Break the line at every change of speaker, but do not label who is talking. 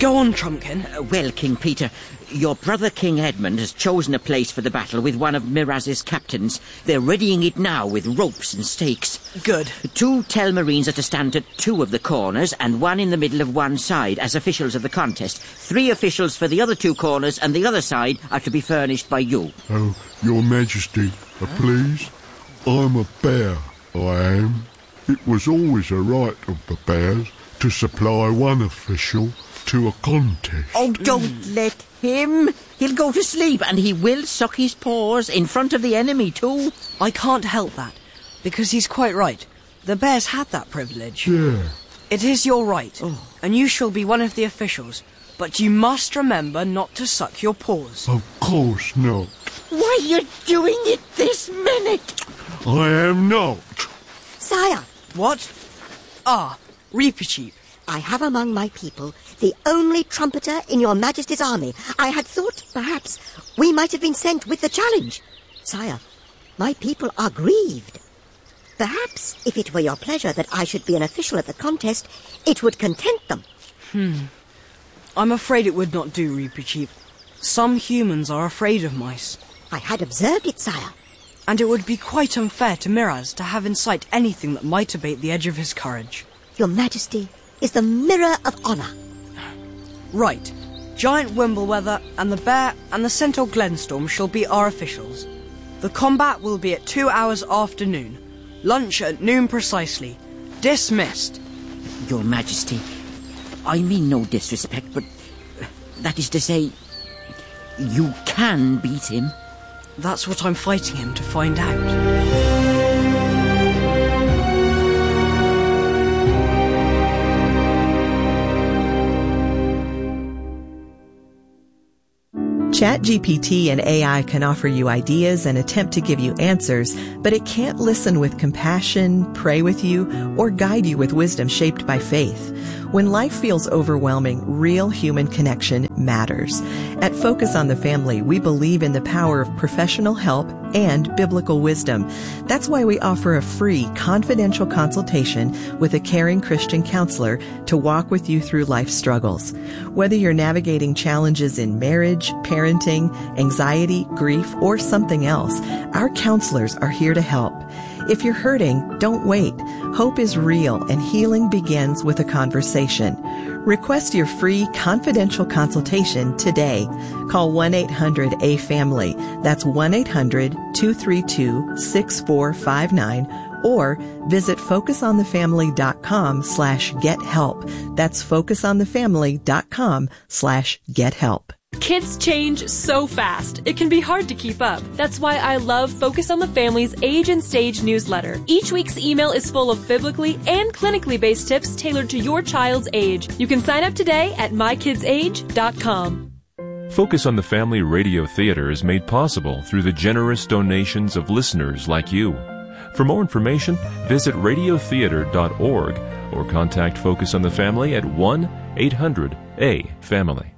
Go on, Trumpkin.
Well, King Peter, your brother King Edmund has chosen a place for the battle with one of Miraz's captains. They're readying it now with ropes and stakes.
Good.
2 Telmarines are to stand at 2 of the corners and 1 in the middle of one side as officials of the contest. 3 officials for the other 2 corners and the other side are to be furnished by you.
Oh, Your Majesty, please. I'm a bear, I am. It was always a right of the bears to supply one official to a contest.
Oh, don't let him. He'll go to sleep and he will suck his paws in front of the enemy too.
I can't help that, because he's quite right. The bears had that privilege.
Yeah.
It is your right, and you shall be one of the officials. But you must remember not to suck your paws.
Of course not.
Why, you're doing it this minute.
I am not.
Sire,
What? Ah, Reepicheep.
I have among my people the only trumpeter in your Majesty's army. I had thought, perhaps, we might have been sent with the challenge. Sire, my people are grieved. Perhaps, if it were your pleasure that I should be an official at the contest, it would content them.
I'm afraid it would not do, Reepicheep. Some humans are afraid of mice.
I had observed it, sire.
And it would be quite unfair to Miraz to have in sight anything that might abate the edge of his courage.
Your Majesty is the mirror of honour.
Right. Giant Wimbleweather and the Bear and the Centaur Glenstorm shall be our officials. The combat will be at 2 hours after noon. Lunch at noon precisely. Dismissed.
Your Majesty, I mean no disrespect, but that is to say, you can beat him.
That's what I'm fighting him to find out.
ChatGPT and AI can offer you ideas and attempt to give you answers, but it can't listen with compassion, pray with you, or guide you with wisdom shaped by faith. When life feels overwhelming, real human connection matters. At Focus on the Family, we believe in the power of professional help and biblical wisdom. That's why we offer a free, confidential consultation with a caring Christian counselor to walk with you through life's struggles. Whether you're navigating challenges in marriage, parenting, anxiety, grief, or something else, our counselors are here to help. If you're hurting, don't wait. Hope is real and healing begins with a conversation. Request your free confidential consultation today. Call 1-800-A-FAMILY. That's 1-800-232-6459 or visit focusonthefamily.com/gethelp. That's focusonthefamily.com/gethelp.
Kids change so fast, it can be hard to keep up. That's why I love Focus on the Family's Age and Stage newsletter. Each week's email is full of biblically and clinically based tips tailored to your child's age. You can sign up today at mykidsage.com.
Focus on the Family Radio Theater is made possible through the generous donations of listeners like you. For more information, visit radiotheater.org or contact Focus on the Family at 1-800-A-FAMILY.